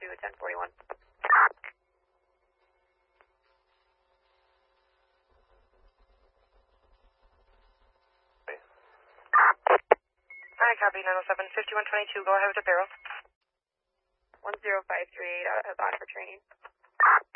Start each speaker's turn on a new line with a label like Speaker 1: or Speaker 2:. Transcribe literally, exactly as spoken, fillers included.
Speaker 1: to ten forty-one.
Speaker 2: Hi, copy nine oh seven, fifty-one twenty-two, go ahead with the barrel.
Speaker 1: one zero five three eight out of Havana for training.